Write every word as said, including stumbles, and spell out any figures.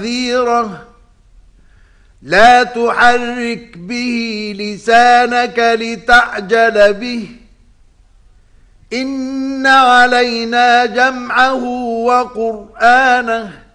نذيرا لا تحرك به لسانك لتعجل به إن علينا جمعه وقرآنه